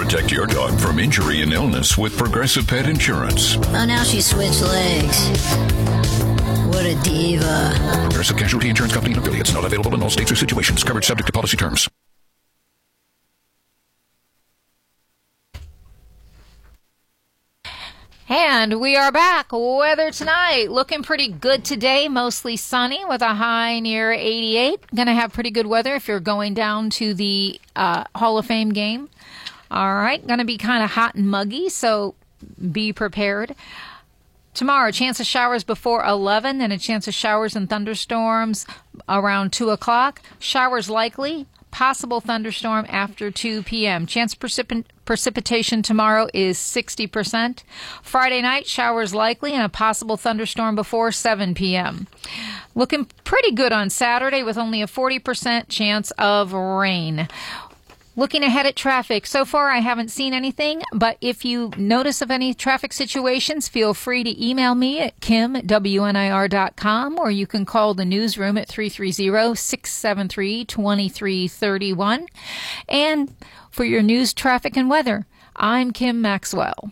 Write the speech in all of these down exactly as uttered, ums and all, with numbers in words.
Protect your dog from injury and illness with Progressive Pet Insurance. Oh, now she switched legs. What a diva. Progressive Casualty Insurance Company and affiliates. Not available in all states or situations. Coverage subject to policy terms. And we are back. Weather tonight looking pretty good today. Mostly sunny with a high near eighty-eight. Going to have pretty good weather if you're going down to the uh, Hall of Fame game. All right. Going to be kind of hot and muggy, so be prepared. Tomorrow, chance of showers before eleven, and a chance of showers and thunderstorms around two o'clock. Showers likely. Possible thunderstorm after two p.m. Chance of precip- precipitation tomorrow is sixty percent. Friday night, showers likely and a possible thunderstorm before seven p.m. Looking pretty good on Saturday with only a forty percent chance of rain. Looking ahead at traffic, so far I haven't seen anything, but if you notice of any traffic situations, feel free to email me at kim at w n i r dot com, or you can call the newsroom at three three zero, six seven three, two three three one. And for your news, traffic, and weather, I'm Kim Maxwell.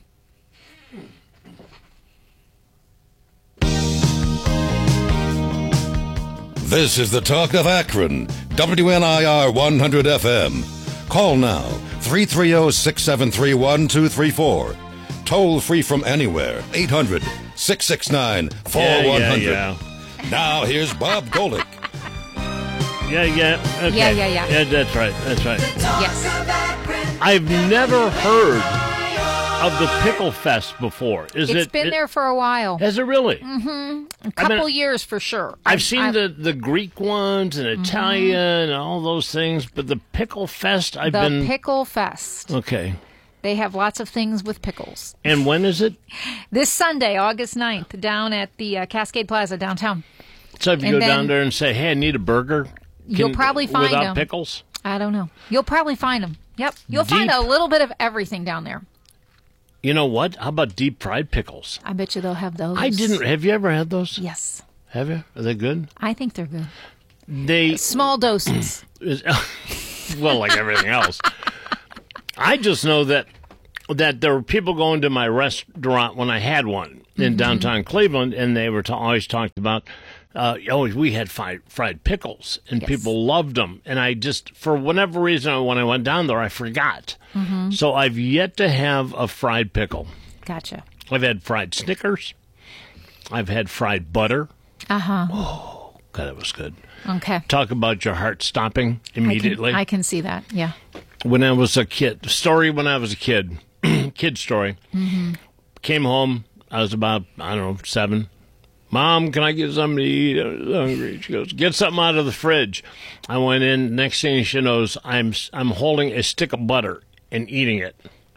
This is the Talk of Akron, W N I R one hundred F M. Call now, three three zero, six seven three, one two three four. Toll free from anywhere, eight hundred, six six nine, four one zero zero. Yeah, yeah. Now here's Bob Golick. Yeah, yeah. Okay. Yeah, yeah, yeah. Yeah, that's right. That's right. Yes. I've never heard of the Pickle Fest before. Is It's it, been it, there for a while. Has it really? Mm-hmm. A couple I mean, years for sure. I've, I've seen I've, the, the Greek ones and Italian mm-hmm. and all those things, but the Pickle Fest, I've the been... The Pickle Fest. Okay. They have lots of things with pickles. And when is it? This Sunday, August ninth, down at the uh, Cascade Plaza downtown. So if you and go then, down there and say, hey, I need a burger, can, you'll probably find without them. pickles? I don't know. You'll probably find them. Yep. You'll Deep. find a little bit of everything down there. You know what? How about deep fried pickles? I bet you they'll have those. I didn't. Have you ever had those? Yes. Have you? Are they good? I think they're good. They Small doses. Well, like everything else. I just know that that there were people going to my restaurant when I had one in mm-hmm. downtown Cleveland, and they were ta- always talked about, uh, oh, we had fried, fried pickles, and yes. people loved them. And I just, for whatever reason, when I went down there, I forgot. Mm-hmm. So I've yet to have a fried pickle. Gotcha. I've had fried Snickers. I've had fried butter. Uh-huh. Oh, God, that was good. Okay. Talk about your heart stopping immediately. I can, I can see that, yeah. When I was a kid, story when I was a kid, kid story. Mm-hmm. Came home, I was about, I don't know, seven. Mom, can I get something to eat? I was hungry. She goes, get something out of the fridge. I went in. Next thing she knows, I'm I'm holding a stick of butter and eating it.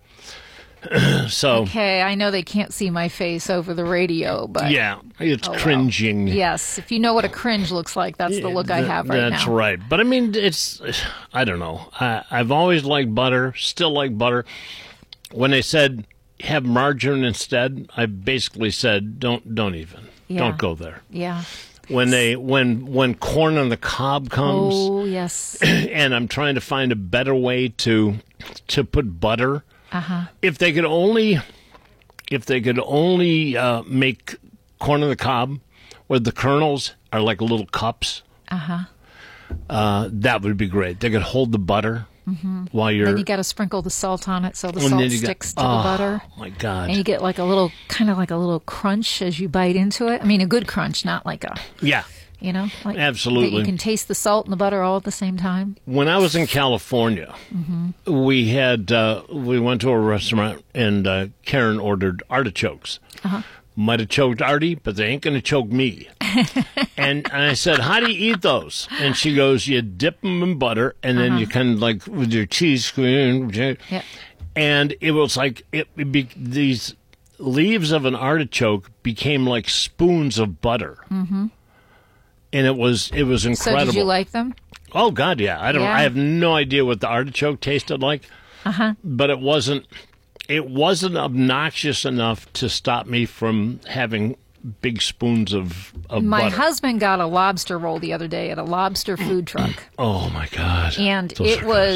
So okay, I know they can't see my face over the radio, but yeah, it's oh, cringing. Well. Yes, if you know what a cringe looks like, that's the look I have right that's now. That's right. But I mean, it's I don't know. I, I've always liked butter, still like butter. When they said have margarine instead, I basically said don't don't even yeah. don't go there. Yeah. When they when when corn on the cob comes, oh yes, and I'm trying to find a better way to to put butter. Uh-huh. If they could only, if they could only uh, make corn on the cob, where the kernels are like little cups, uh-huh. uh, that would be great. They could hold the butter mm-hmm. while you're. Then you got to sprinkle the salt on it so the and salt got, sticks to oh, the butter. Oh my God! And you get like a little, kind of like a little crunch as you bite into it. I mean, a good crunch, not like a. Yeah. You know, like absolutely. That you can taste the salt and the butter all at the same time. When I was in California, mm-hmm. we had uh, we went to a restaurant and uh, Karen ordered artichokes. Uh-huh. Might have choked Artie, but they ain't going to choke me. and, and I said, "How do you eat those?" And she goes, "You dip them in butter, and then uh-huh. you kind of like with your cheese screen." Yep. And it was like it, it be, these leaves of an artichoke became like spoons of butter. Mm-hmm. And it was it was incredible. So did you like them? Oh God, yeah. I don't. Yeah. I have no idea what the artichoke tasted like. Uh huh. But it wasn't. It wasn't obnoxious enough to stop me from having big spoons of of My butter. husband got a lobster roll the other day at a lobster food truck. Oh my God! And Those it was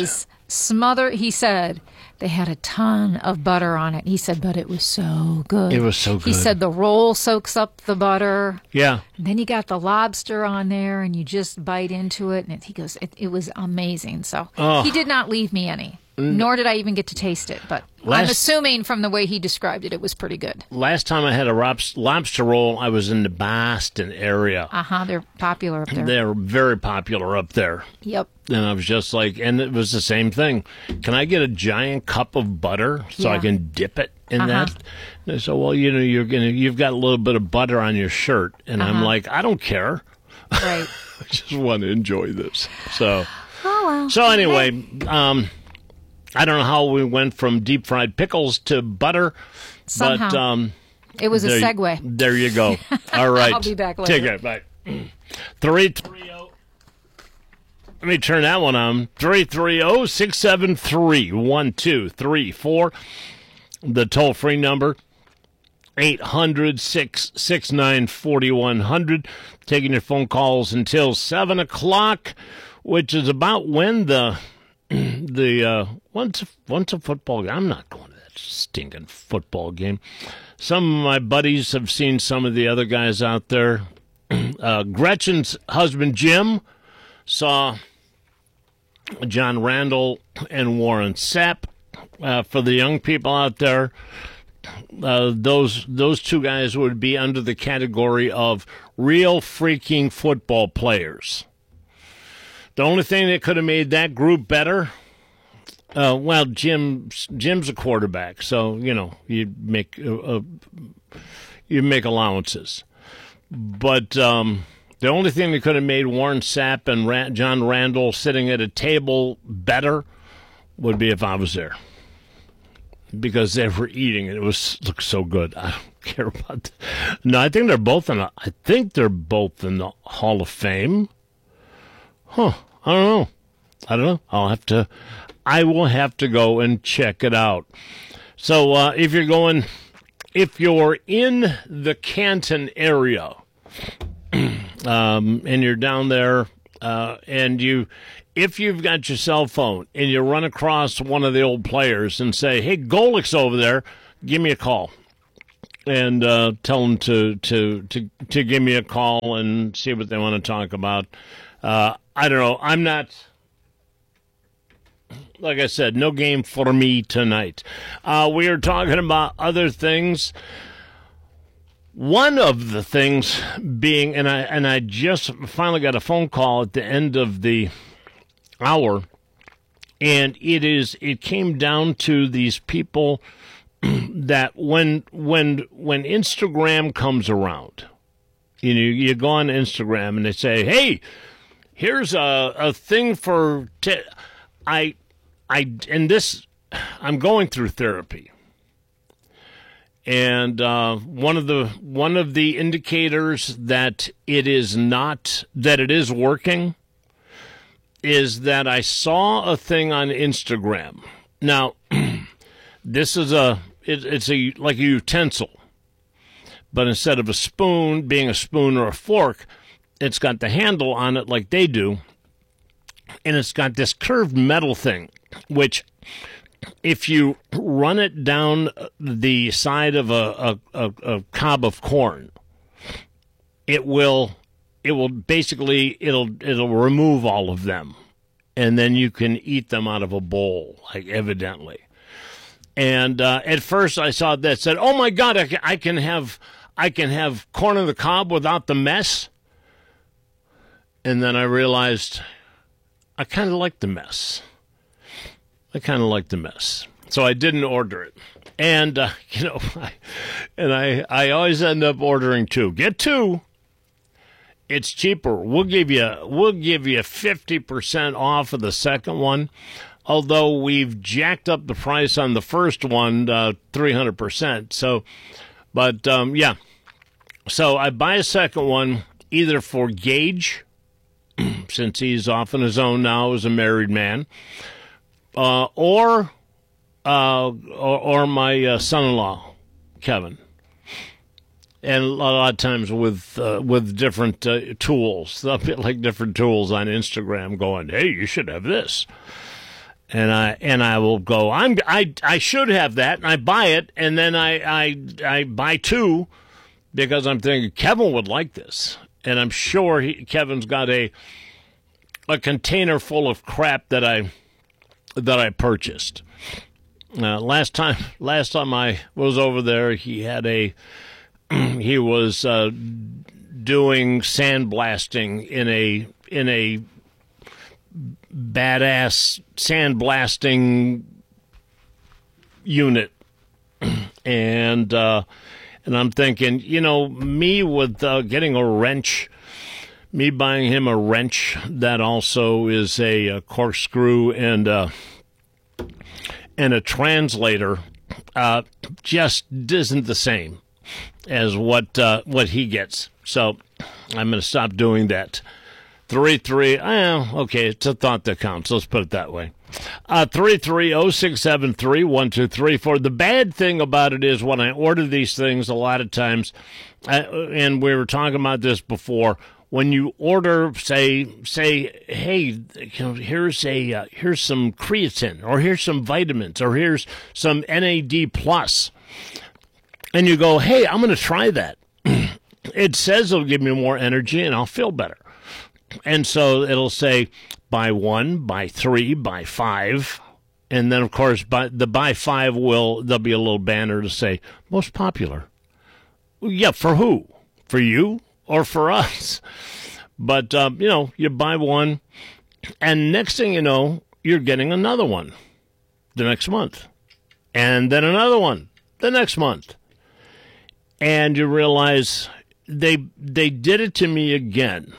smother. He said they had a ton of butter on it. He said, but it was so good. It was so good. He said the roll soaks up the butter. Yeah. And then you got the lobster on there, and you just bite into it. And it, he goes, it, it was amazing. So Oh. he did not leave me any, nor did I even get to taste it. But I'm Last- assuming from the way he described it, it was pretty good. Last time I had a robs- lobster roll, I was in the Boston area. Uh-huh. They're popular up there. They're very popular up there. Yep. And I was just like, and it was the same thing. Can I get a giant cup of butter so I Yeah. can dip it in Uh-huh. that? And they said, well, you know, you're gonna, you've got a little bit of butter on your shirt, and I'm Uh-huh. like, I don't care. Right. I just want to enjoy this. So, Oh, well. so anyway, um, I don't know how we went from deep fried pickles to butter, Somehow. but um, It was a there, segue. There you go. All right, I'll be back later. Take it. Bye. Three three zero. Let me turn that one on. Three three zero six seven three one two three four. The toll free number. eight hundred six six nine four one zero zero. Taking your phone calls until seven o'clock, which is about when the the uh, once once a football game. I'm not going to that stinking football game. Some of my buddies have seen some of the other guys out there. Uh, Gretchen's husband Jim saw John Randall and Warren Sapp. Uh, for the young people out there, uh, those those two guys would be under the category of real freaking football players. The only thing that could have made that group better, uh, well, Jim Jim's a quarterback, so you know you make uh, uh, you make allowances. But um, the only thing that could have made Warren Sapp and Ra- John Randall sitting at a table better would be if I was there, because they were eating and it was looked so good. I don't care about that. No, I think they're both in. A, I think they're both in the Hall of Fame. Huh? I don't know. I don't know. I'll have to. I will have to go and check it out. So uh, if you're going, if you're in the Canton area, um, and you're down there, uh, and you, if you've got your cell phone and you run across one of the old players and say, "Hey, Golick's over there," give me a call. And uh, tell them to, to, to, to give me a call and see what they want to talk about. Uh, I don't know. I'm not, like I said, no game for me tonight. Uh, we are talking about other things. One of the things being, and I and I just finally got a phone call at the end of the hour, and it is it came down to these people that when when when Instagram comes around, you know, you go on Instagram and they say, "Hey, here's a a thing for t- I I and this I'm going through therapy." And uh, one of the one of the indicators that it is not that it is working is that I saw a thing on Instagram. Now, this is a it, it's a like a utensil, but instead of a spoon being a spoon or a fork, it's got the handle on it like they do, and it's got this curved metal thing, which, if you run it down the side of a, a, a, a cob of corn, it will it will basically it'll it'll remove all of them, and then you can eat them out of a bowl, like evidently. And uh, at first I saw that, said, "Oh my God, I can, I can have I can have corn on the cob without the mess." And then I realized I kind of like the mess. I kind of like the mess, so I didn't order it. And uh, you know, I, and I I always end up ordering two. Get two. It's cheaper. We'll give you we'll give you fifty percent off of the second one. Although we've jacked up the price on the first one uh, three hundred percent. So, but um, yeah. So I buy a second one either for Gage, since he's off on his own now as a married man, uh, or, uh, or or my uh, son-in-law, Kevin. And a lot of times with uh, with different uh, tools, a bit like different tools on Instagram, going, "Hey, you should have this." And I and I will go, I'm I I should have that, and I buy it, and then I I I buy two because I'm thinking Kevin would like this, and I'm sure he, Kevin's got a a container full of crap that I that I purchased. Uh, last time last time I was over there, he had a he was uh, doing sandblasting in a in a badass sandblasting unit, and uh, and I'm thinking, you know, me with uh, getting a wrench, me buying him a wrench that also is a, a corkscrew and uh, and a translator, uh, just isn't the same as what uh, what he gets. So I'm going to stop doing that. Three three, oh, okay, it's a thought that counts. Let's put it that way. Uh, three three oh six seven three one two three four. The bad thing about it is when I order these things, a lot of times, uh, and we were talking about this before. When you order, say, say, hey, you know, here's a uh, here's some creatine, or here's some vitamins, or here's some N A D plus, and you go, hey, I'm going to try that. It says it'll give me more energy and I'll feel better. And so it'll say buy one, buy three, buy five. And then, of course, by, the buy five will, there'll be a little banner to say most popular. Well, yeah, for who? For you or for us? But, uh, you know, you buy one, and next thing you know, you're getting another one the next month. And then another one the next month. And you realize they they did it to me again.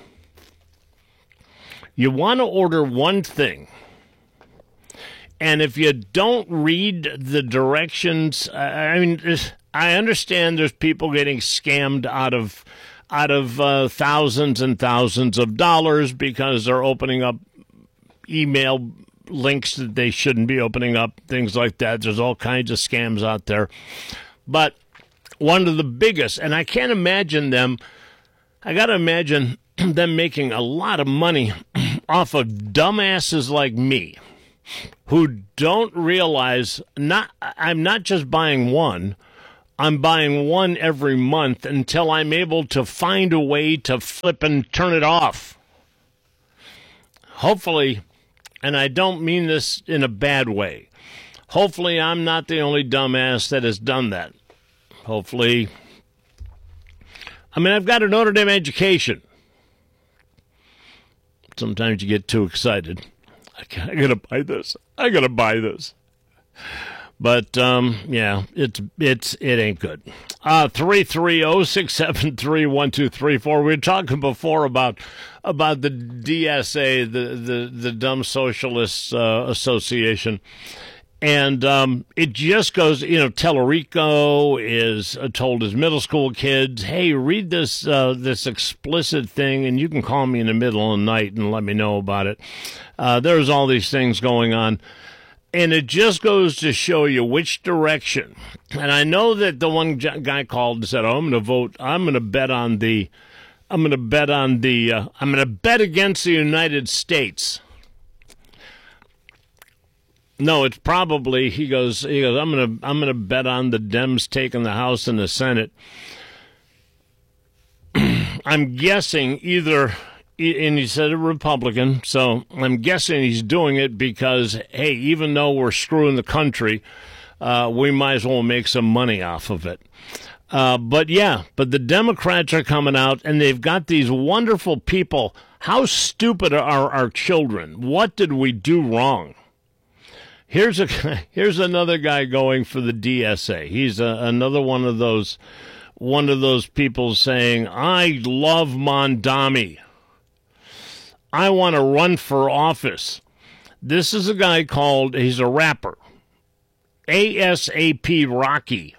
You want to order one thing, and if you don't read the directions, I mean, I understand there's people getting scammed out of out of uh, thousands and thousands of dollars because they're opening up email links that they shouldn't be opening up, things like that. There's all kinds of scams out there. But one of the biggest, and I can't imagine them, I got to imagine them making a lot of money off of dumbasses like me who don't realize not I'm not just buying one, I'm buying one every month until I'm able to find a way to flip and turn it off. Hopefully, and I don't mean this in a bad way, hopefully I'm not the only dumbass that has done that. Hopefully, I mean, I've got a Notre Dame education. Sometimes you get too excited. I, I gotta buy this. I gotta buy this. But um, yeah, it's it's it ain't good. Uh three three oh six seven three one two three four. We were talking before about about the D S A, the the the Dumb Socialists uh, Association. And um, it just goes, you know, Tellerico is uh, told his middle school kids, hey, read this uh, this explicit thing, and you can call me in the middle of the night and let me know about it. Uh, there's all these things going on. And it just goes to show you which direction. And I know that the one guy called and said, oh, I'm going to vote, I'm going to bet on the, I'm going to bet on the, uh, I'm going to bet against the United States. No, it's probably, he goes, he goes, I'm going to I'm going to bet on the Dems taking the House and the Senate. I'm guessing either, and he said a Republican, so I'm guessing he's doing it because, hey, even though we're screwing the country, uh, we might as well make some money off of it. Uh, but yeah, but the Democrats are coming out, and they've got these wonderful people. How stupid are our children? What did we do wrong? Here's a here's another guy going for the D S A. He's a, another one of those one of those people saying, "I love Mondami. I want to run for office." This is a guy called, he's a rapper, ASAP Rocky.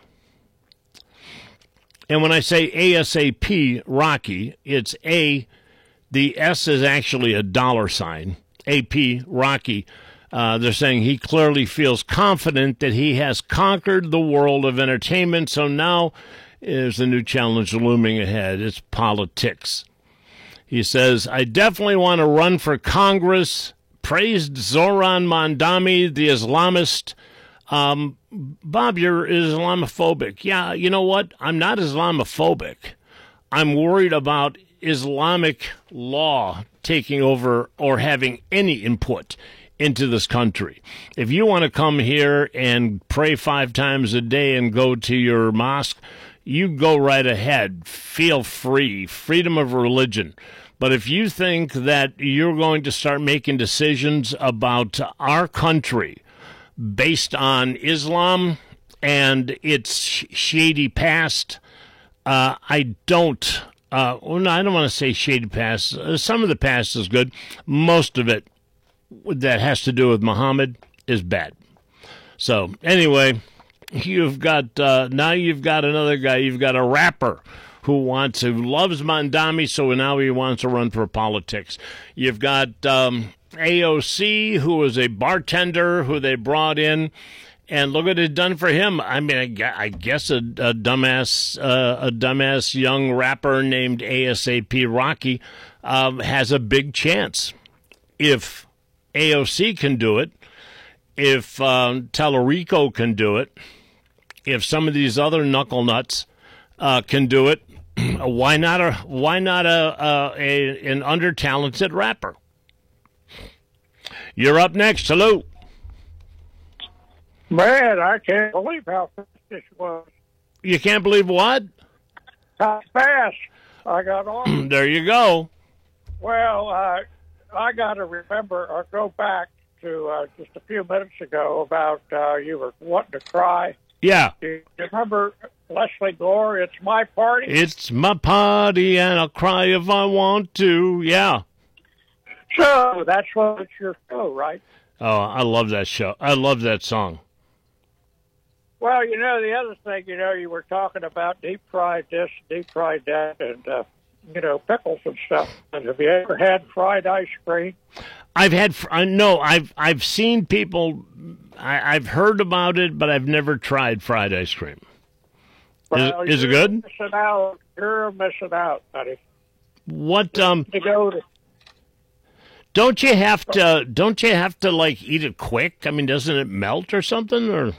And when I say ASAP Rocky, it's A, the S is actually a dollar sign, A P Rocky. Uh, they're saying he clearly feels confident that he has conquered the world of entertainment, so now is the new challenge looming ahead. It's politics. He says, I definitely want to run for Congress, praised Zoran Mandami, the Islamist. Um, Bob, you're Islamophobic. Yeah, you know what? I'm not Islamophobic. I'm worried about Islamic law taking over or having any input into this country. If you want to come here and pray five times a day and go to your mosque, you go right ahead. Feel free. Freedom of religion. But if you think that you're going to start making decisions about our country based on Islam and its shady past, uh, I don't, uh, well, no, I don't want to say shady past. Uh, some of the past is good. Most of it that has to do with Muhammad is bad. So anyway, you've got, uh, now you've got another guy, you've got a rapper who wants, who loves Mandami, so now he wants to run for politics. You've got um, A O C, who is a bartender who they brought in, and look what it's done for him. I mean, I guess a, a dumbass, uh, a dumbass young rapper named ASAP Rocky um, has a big chance. If A O C can do it, if um, Tellerico can do it, if some of these other knuckle nuts uh, can do it, why not a why not a, a, a an under-talented rapper? You're up next. Hello. Man, I can't believe how fast this was. You can't believe what? How fast I got on. There you go. Well, uh, I got to remember or go back to uh, just a few minutes ago about uh, you were wanting to cry. Yeah. Do you remember Leslie Gore, It's My Party? It's my party and I'll cry if I want to. Yeah. So that's what it's your show, right? Oh, I love that show. I love that song. Well, you know, the other thing, you know, you were talking about deep fried this, deep fried that, and, uh, you know, pickles and stuff. And have you ever had fried ice cream? I've had, I know, I've I've seen people, I, I've heard about it, but I've never tried fried ice cream. Well, is, is it good? Missing out. You're missing out, buddy. What um? To go to. Don't you have to? Don't you have to like eat it quick? I mean, doesn't it melt or something? Or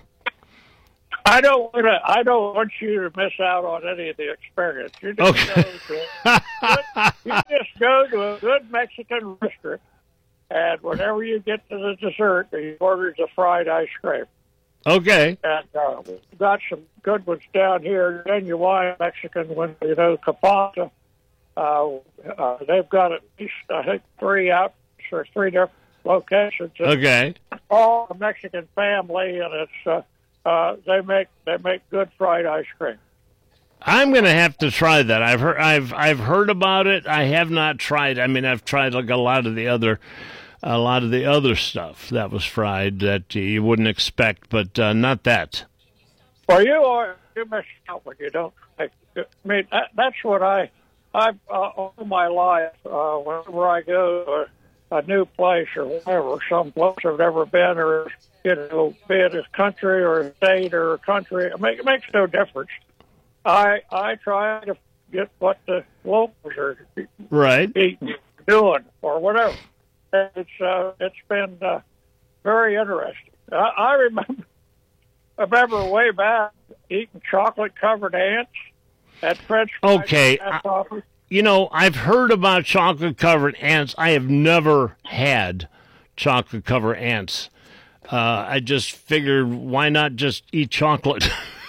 I don't want to. I don't want you to miss out on any of the experience. You just, okay. go, to, you just go to a good Mexican restaurant, and whenever you get to the dessert, you order the fried ice cream. Okay. And uh, we've got some good ones down here. Genuine Mexican one, you know, Capata. Uh, uh, they've got at least, I think, three out or three different locations. Okay. All a Mexican family, and it's uh, uh, they make they make good fried ice cream. I'm going to have to try that. I've heard I've I've heard about it. I have not tried. I mean, I've tried like a lot of the other a lot of the other stuff that was fried that you wouldn't expect, but uh, not that. Well, you are you miss out when you don't. I mean, that, that's what I I've uh, all my life. Uh, whenever I go to a, a new place or whatever, some place I've never been, or you know, be it a country or a state or a country, it, make, it makes no difference. I I try to get what the locals are right eating, doing, or whatever. It's uh, it's been uh, very interesting. I, I remember I remember way back eating chocolate covered ants at French fries. Okay, I, you know, I've heard about chocolate covered ants. I have never had chocolate covered ants. Uh, I just figured, why not just eat chocolate?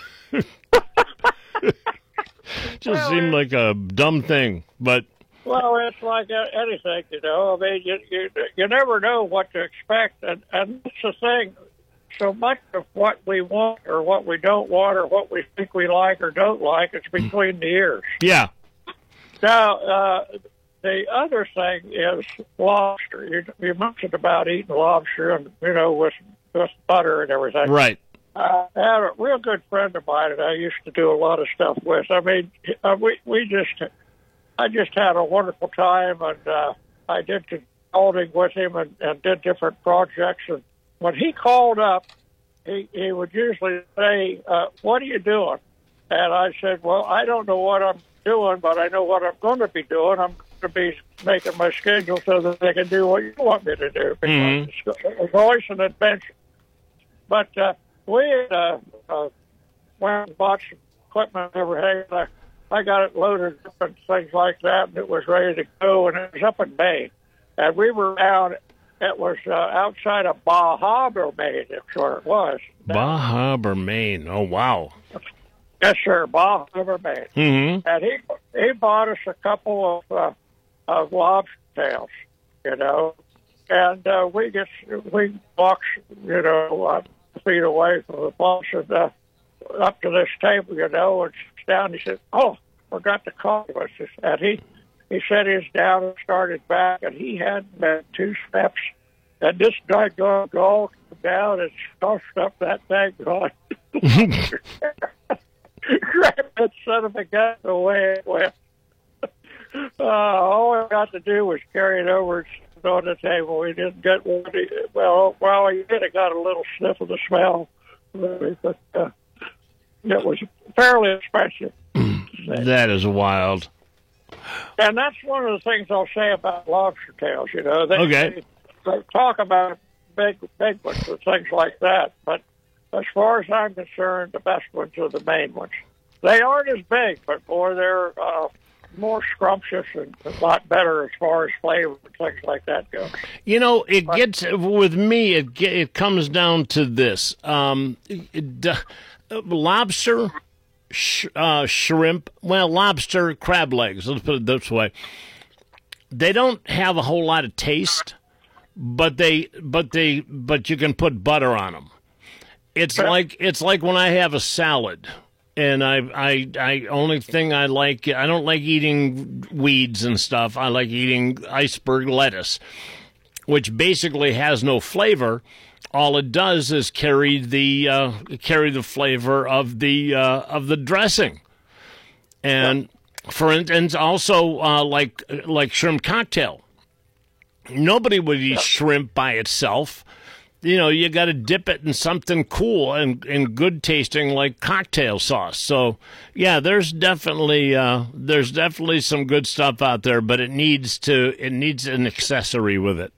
Just well, seemed like a dumb thing, but. Well, it's like anything, you know. I mean, you you, you never know what to expect, and, and that's the thing. So much of what we want or what we don't want or what we think we like or don't like, it's between the ears. Yeah. Now, uh, the other thing is lobster. You, you mentioned about eating lobster and, you know, with, with butter and everything. Right. Uh, I had a real good friend of mine that I used to do a lot of stuff with. I mean, uh, we, we just... I just had a wonderful time, and uh, I did consulting with him and, and did different projects. And when he called up, he, he would usually say, uh, what are you doing? And I said, well, I don't know what I'm doing, but I know what I'm going to be doing. I'm going to be making my schedule so that they can do what you want me to do. Because Mm-hmm. it's, it's always an adventure. But uh, we uh, uh, went and bought some equipment and everything. I, I got it loaded up and things like that, and it was ready to go, and it was up in Maine. And we were out, it was uh, outside of Bar Harbor, Maine, that's where it was. Bar Harbor, Maine. Oh, wow. Yes, sir, Bar Harbor, Maine. Mm-hmm. And he he bought us a couple of uh, of lobster tails, you know, and uh, we get we walk, you know, uh, feet away from the boss and uh, up to this table, you know, and sits down. He said, "Oh, forgot to call us." And he he set his down and started back, and he had been two steps, and this doggone gall came down and stuffed up that thing going. Grab that son of a gun away it went. Uh, all I got to do was carry it over and sit on the table. We didn't get one. Well, well, we did. It got a little sniff of the smell, but uh, it was fairly expensive. That is wild. And that's one of the things I'll say about lobster tails. You know, they, Okay. they, they talk about big, big ones and things like that, but as far as I'm concerned, the best ones are the main ones. They aren't as big, but boy, they're uh, more scrumptious and a lot better as far as flavor and things like that go. You know, it gets with me. It get, it comes down to this: um, it, uh, lobster, sh- uh, shrimp. Well, lobster, crab legs. Let's put it this way: they don't have a whole lot of taste, but they, but they, but you can put butter on them. It's like it's like when I have a salad, and I I I only thing I like I don't like eating weeds and stuff. I like eating iceberg lettuce, which basically has no flavor. All it does is carry the uh, carry the flavor of the uh, of the dressing. And for instance, also uh, like like shrimp cocktail. Nobody would eat shrimp by itself. You know, you got to dip it in something cool and, and good tasting like cocktail sauce. So, yeah, there's definitely uh, there's definitely some good stuff out there, but it needs to it needs an accessory with it.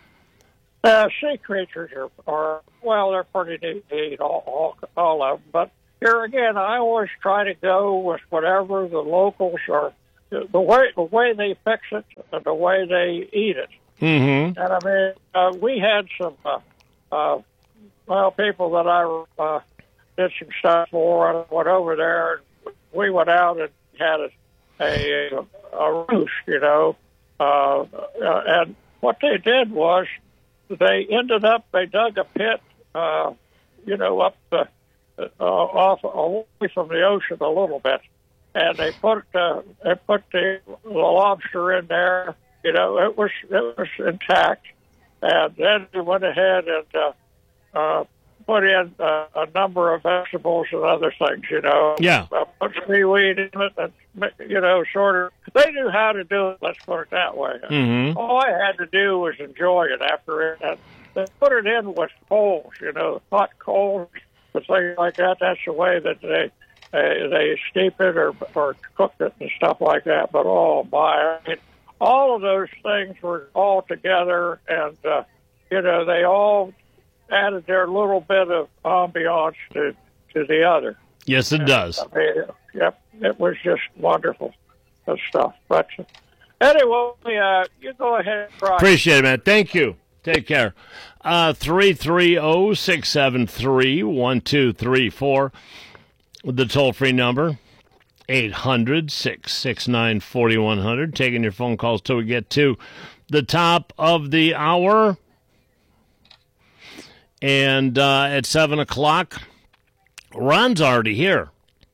Uh, sea creatures are, are well, they're pretty neat to eat, all, all all of them. But here again, I always try to go with whatever the locals are, the way the way they fix it, and the way they eat it. Mm-hmm. And I mean, uh, we had some. Uh, Uh, well, people that I uh, did some stuff for, I went over there, and we went out and had a, a, a roost, you know. Uh, uh, and what they did was they ended up, they dug a pit, uh, you know, up the, uh, off away from the ocean a little bit. And they put uh, they put the, the lobster in there. You know, it was it was intact. And then we went ahead and uh, uh, put in uh, a number of vegetables and other things, you know. Yeah. Uh, put seaweed in it and, you know, sort of. They knew how to do it, let's put it that way. Mm-hmm. All I had to do was enjoy it after it. And they put it in with coals, you know, hot coals and things like that. That's the way that they uh, they steep it or, or cook it and stuff like that. But, oh, my, I mean, all of those things were all together, and, uh, you know, they all added their little bit of ambiance to, to the other. Yes, it does. I mean, yep, it was just wonderful uh, stuff. But anyway, uh, you go ahead and try. Appreciate it, man. Thank you. Take care. Uh, three three zero, six seven three, one two three four, the toll-free number. eight hundred, six six nine, four one zero zero. Taking your phone calls till we get to the top of the hour. And uh, at seven o'clock, Ron's already here.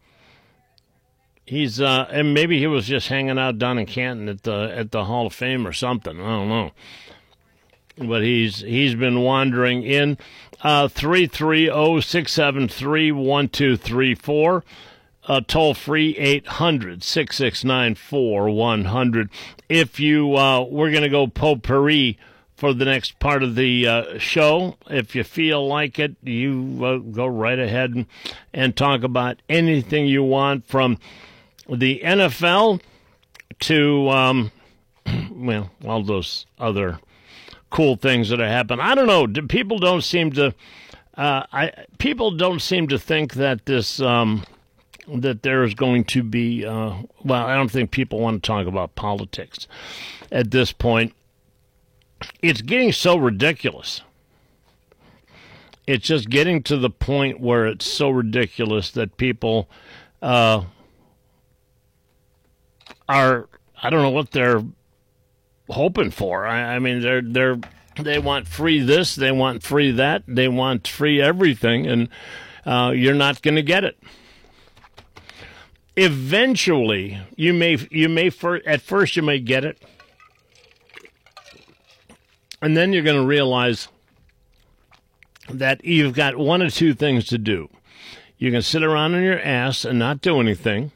He's uh, and maybe he was just hanging out down in Canton at the at the Hall of Fame or something. I don't know. But he's he's been wandering in. Uh, three three zero, six seven three, one two three four. Uh, toll free eight hundred, six six nine, four one zero zero. If you, uh, we're going to go potpourri for the next part of the uh, show. If you feel like it, you uh, go right ahead and, and talk about anything you want, from the N F L to um, well, all those other cool things that have happened. I don't know. People don't seem to. Uh, I people don't seem to think that this um, that there is going to be. Uh, well, I don't think people want to talk about politics at this point. It's getting so ridiculous. It's just getting to the point where it's so ridiculous that people uh, are. I don't know what they're hoping for. I, I mean, they're they're they want free this, they want free that, they want free everything, and uh, you're not going to get it. Eventually, you may you may for, at first you may get it, and then you're going to realize that you've got one or two things to do. You can sit around on your ass and not do anything,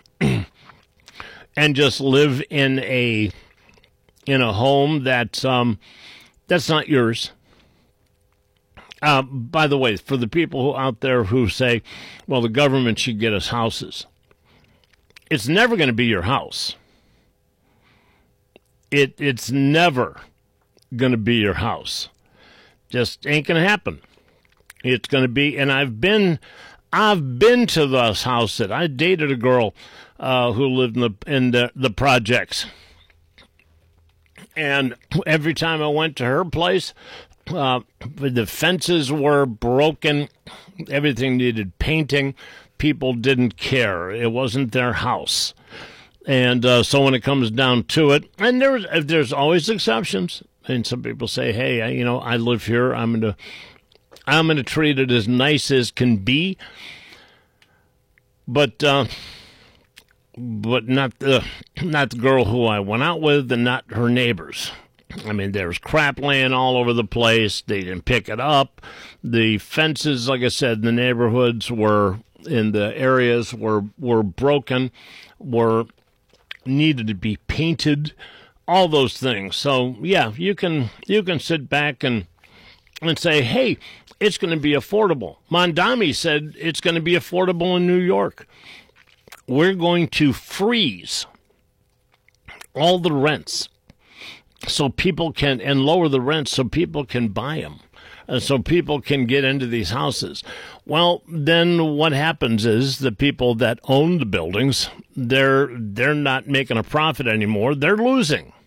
and just live in a in a home that's um that's not yours. Uh, by the way, for the people who, out there who say, "Well, the government should get us houses," it's never going to be your house. It it's never going to be your house. Just ain't going to happen. It's going to be, and I've been, I've been to this house that I dated a girl uh, who lived in the in the, the projects, and every time I went to her place, uh, the fences were broken, everything needed painting. People didn't care. It wasn't their house, and uh, so when it comes down to it, and there's there's always exceptions. And some people say, "Hey, I, you know, I live here. I'm gonna, I'm gonna treat it as nice as can be." But, uh, but not the, not the girl who I went out with, and not her neighbors. I mean, there's crap laying all over the place. They didn't pick it up. The fences, like I said, in the neighborhoods were in the areas were were broken, were needed to be painted. All those things. So, yeah, you can you can sit back and and say, hey, it's going to be affordable. Mondami said it's going to be affordable in New York. We're going to freeze all the rents so people can, and lower the rents so people can buy them, uh, so people can get into these houses. Well, then what happens is the people that own the buildings, they're they're not making a profit anymore. They're losing.